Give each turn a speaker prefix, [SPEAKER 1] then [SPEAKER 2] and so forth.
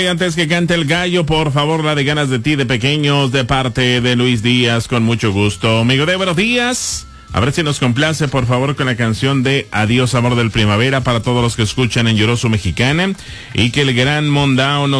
[SPEAKER 1] Antes que cante el gallo, por favor, la de Ganas de Ti de Pequeños, de parte de Luis Díaz, con mucho gusto. Amigo de buenos días. A ver si nos complace, por favor, con la canción de Adiós Amor del Primavera para todos los que escuchan en Yoroso Mexicana, y que el gran Mondao nos